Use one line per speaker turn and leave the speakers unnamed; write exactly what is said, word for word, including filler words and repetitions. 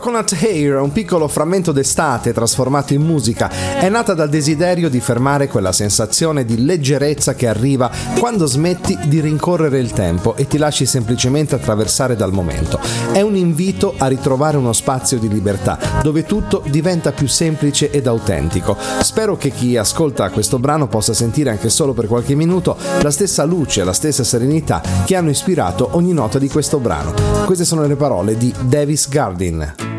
Coconut Hair, un piccolo frammento d'estate trasformato in musica, è nata dal desiderio di fermare quella sensazione di leggerezza che arriva quando smetti di rincorrere il tempo e ti lasci semplicemente attraversare dal momento. È un invito a ritrovare uno spazio di libertà dove tutto diventa più semplice ed autentico. Spero che chi ascolta questo brano possa sentire anche solo per qualche minuto la stessa luce, la stessa serenità che hanno ispirato ogni nota di questo brano. Queste sono le parole di Davis Gardin.